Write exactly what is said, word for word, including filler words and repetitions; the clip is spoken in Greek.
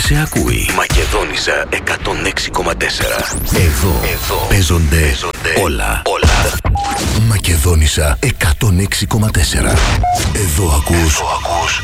σε ακούει Μακεδόνισσα εκατόν έξι κόμμα τέσσερα. Εδώ, Εδώ. Παίζονται, παίζονται όλα. όλα. Μακεδόνισσα εκατόν έξι κόμμα τέσσερα. Εδώ ακούς, Εδώ ακούς